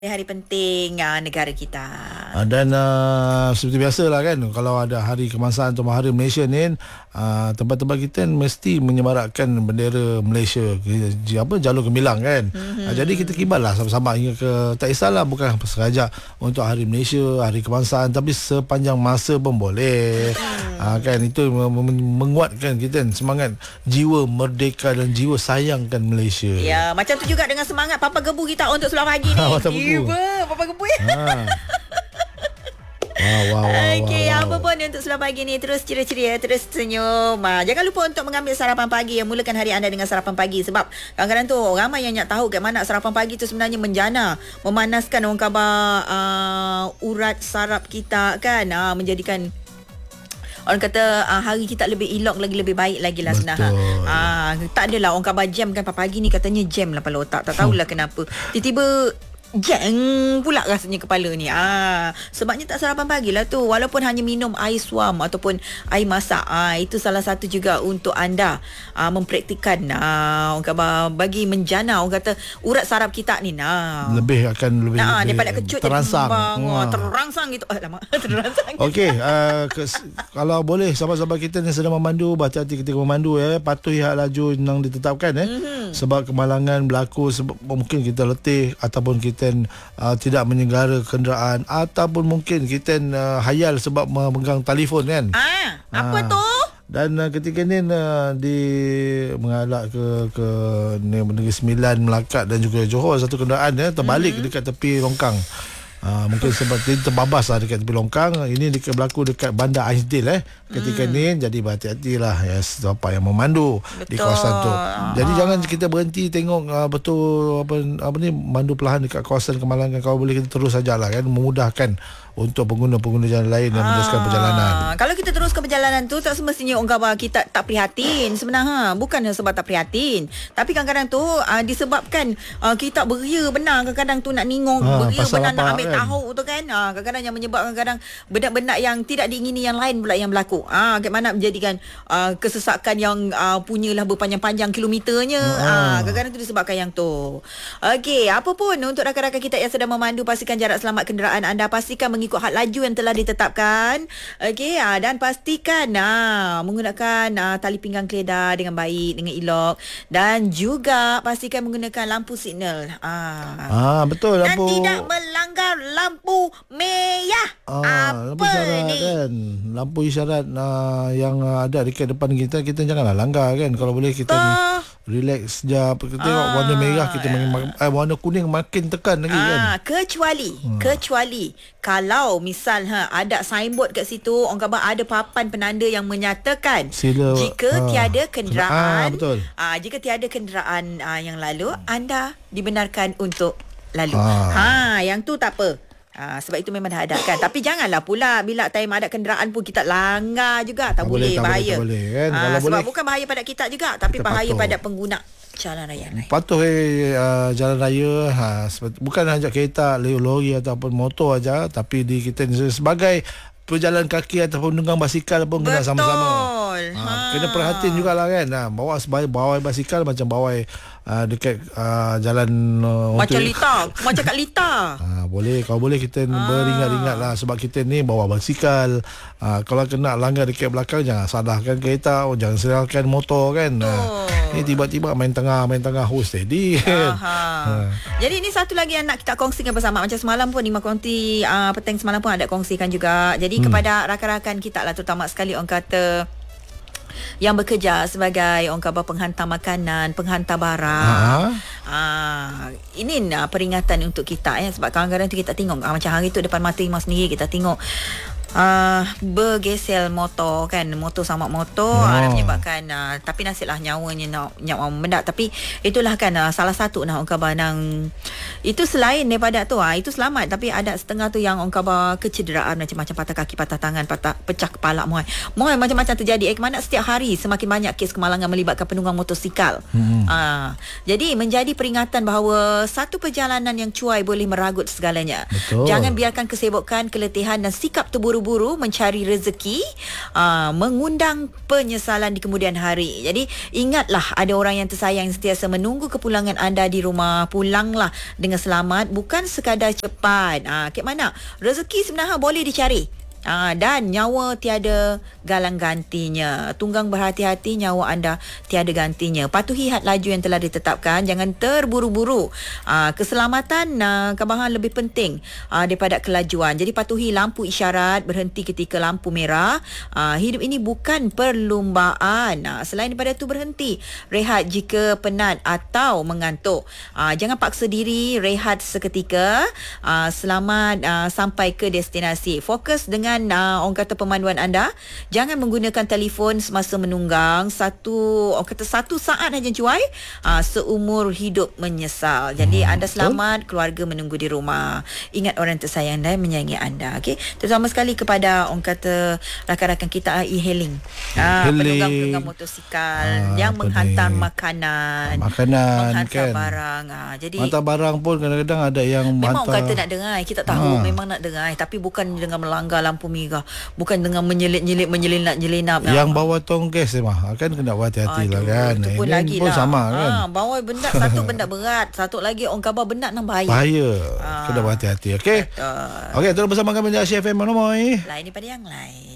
Hari penting negara kita. Dan seperti biasalah kan, kalau ada hari kebangsaan atau Hari Malaysia ni, tempat-tempat kita mesti menyemarakkan bendera Malaysia, jalur gemilang kan. Jadi kita kibarlah sama-sama hingga ke, tak kisahlah bukan sengaja untuk Hari Malaysia, Hari Kebangsaan, tapi sepanjang masa pun boleh. Kan itu menguatkan kita semangat jiwa merdeka dan jiwa sayangkan Malaysia. Ya, macam tu juga dengan semangat Papa Gebu kita untuk Seluar Pagi ni. Papa Gebu ya. Wow. Okey, apa pun untuk Seluar Pagi ni, terus ceria-ceria, terus senyum. Jangan lupa untuk mengambil sarapan pagi, yang mulakan hari anda dengan sarapan pagi. Sebab kadang-kadang tu ramai yang nak tahu kat mana sarapan pagi tu sebenarnya menjana, memanaskan orang khabar urat saraf kita kan, menjadikan orang kata hari kita lebih elok lagi, lebih baik lagi lah sebenarnya. Tak adalah orang khabar jam kan pagi ni, katanya jam lah kepala otak. Tak tahulah kenapa tiba-tiba jeng pula rasanya kepala ni. Sebabnya tak sarapan pagi lah tu. Walaupun hanya minum air suam ataupun air masak, itu salah satu juga untuk anda mempraktikkan orang kata bagi menjana orang kata urat saraf kita ni lebih daripada kecut terangsang. Terangsang gitu. Lama terangsang. Okey, kalau boleh sahabat-sahabat kita yang sedang memandu, berhati-hati ketika memandu patuhi had laju yang ditetapkan sebab kemalangan berlaku sebab mungkin kita letih ataupun kita tidak menyenggara kenderaan ataupun mungkin kita hayal sebab memegang telefon kan. Apa tu? Dan ketika ni di mengalak ke Negeri Sembilan, Melaka dan juga Johor, satu kenderaan terbalik dekat tepi longkang. Mungkin sebab dia terbabas lah dekat tepi longkang. Ini berlaku dekat Bandar Ainsdale ketika ni. Jadi berhati-hatilah siapa yang memandu di kawasan tu. Jadi jangan kita berhenti tengok betul apa ni, mandu perlahan dekat kawasan kemalangan. Kalau boleh kita terus sajalah kan, memudahkan untuk pengguna-pengguna jalan lain yang meneruskan perjalanan. Kalau kita teruskan perjalanan tu, tak semestinya orang khabar kita tak prihatin sebenarnya. Bukan sebab tak prihatin, tapi kadang-kadang tu disebabkan kita beria benar, kadang-kadang tu nak ningok, beria benar nak ambil tahu tu kan. Kadang-kadang yang menyebabkan kadang benak-benak yang tidak diingini yang lain pula yang berlaku. Bagaimana menjadikan kesesakan yang punyalah berpanjang-panjang kilometernya. Kadang-kadang tu disebabkan yang tu. Okey, apa pun untuk rakan-rakan kita yang sedang memandu, pastikan jarak selamat kenderaan anda, pastikan mengikut had laju yang telah ditetapkan. Okey, dan pastikan menggunakan tali pinggang keledar dengan baik, dengan elok, dan juga pastikan menggunakan lampu signal. Betul, lampu. Dan tidak melanggar lampu merah. Lampu isyarat ni kan. Lampu isyarat yang ada dekat depan kita janganlah langgar kan. Kalau boleh kita relax sekejap. Kita tengok warna merah, kita warna kuning makin tekan lagi kan. Kecuali kalau misal ada signboard kat situ, orang kata ada papan penanda yang menyatakan jika tiada kenderaan, jika tiada kenderaan yang lalu, anda dibenarkan untuk lalu. Yang tu tak apa. Sebab itu memang dah ada kan. Tapi janganlah pula bila time ada kenderaan pun kita langgar juga. Tak boleh, bahaya. Boleh, kan? Sebab boleh, bukan bahaya pada kita juga, tapi kita bahaya pada pengguna jalan raya lain. Patuh jalan raya, bukan hanya kereta, lori ataupun motor aja, tapi di kita sebagai pejalan kaki ataupun tunggang basikal pun kena sama-sama. Kena perhatian jugalah kan. Bawa basikal macam bawa dekat jalan macam kat Lita. Boleh, kalau boleh kita beringat-ingat lah, sebab kita ni bawa basikal. Kalau kena langgar dekat belakang, jangan salahkan kereta, jangan salahkan motor kan. Ni tiba-tiba main tengah steady kan. Jadi ini satu lagi yang nak kita kongsikan bersama. Macam semalam pun Lima Konti petang semalam pun ada kongsikan juga. Jadi kepada rakan-rakan kita lah, terutama sekali orang kata yang bekerja sebagai orang kata penghantar makanan, penghantar barang. Ini peringatan untuk kita sebab kadang-kadang tu kita tengok macam hari tu depan mata Imas sendiri kita tengok bergesel motor kan, motor sama motor, dan menyebabkan tapi nasiblah nyawanya nyawa mendak. Tapi itulah kan salah satu orang khabar nang itu selain daripada tu itu selamat, tapi ada setengah tu yang orang khabar kecederaan macam-macam, patah kaki, patah tangan, pecah kepala, mohon macam-macam terjadi. Mana setiap hari semakin banyak kes kemalangan melibatkan penunggang motosikal. Jadi menjadi peringatan bahawa satu perjalanan yang cuai boleh meragut segalanya. Betul. Jangan biarkan kesibukan, keletihan dan sikap terburu terburu-buru mencari rezeki, mengundang penyesalan di kemudian hari. Jadi ingatlah, ada orang yang tersayang yang sentiasa menunggu kepulangan anda di rumah. Pulanglah dengan selamat, bukan sekadar cepat. Ke mana? Rezeki sebenarnya boleh dicari. Dan nyawa tiada galang gantinya. Tunggang berhati-hati, nyawa anda tiada gantinya. Patuhi had laju yang telah ditetapkan, jangan terburu-buru. Keselamatan kebahan lebih penting daripada kelajuan. Jadi patuhi lampu isyarat, berhenti ketika lampu merah. Hidup ini bukan perlumbaan. Selain daripada itu, berhenti rehat jika penat atau mengantuk. Jangan paksa diri, rehat seketika. Selamat sampai ke destinasi. Fokus dengan orang kata pemanduan anda. Jangan menggunakan telefon semasa menunggang. Orang kata 1 saat saja cuai, seumur hidup menyesal. Jadi anda selamat, keluarga menunggu di rumah. Ingat orang tersayang dan menyayangi anda. Okey, terutama sekali kepada orang kata rakan-rakan kita e-hailing, penunggang-penunggang motosikal yang menghantar makanan menghantar kan, barang. Jadi hantar barang pun kadang-kadang ada yang memang hantar, orang kata nak dengar, kita tahu memang nak dengar, tapi bukan dengan melanggar lampu merah, bukan dengan menyelinap. Yang bawa tong gas kan kena hati-hati lah kan. Itu pun ini lagi pun lah. sama kan. Bawa benda, satu benda berat, satu lagi orang khabar benda nang bahaya. Kena hati-hati. Okey. Okey, terus bersama kami di Asia FM Monomoy. Lain daripada yang lain.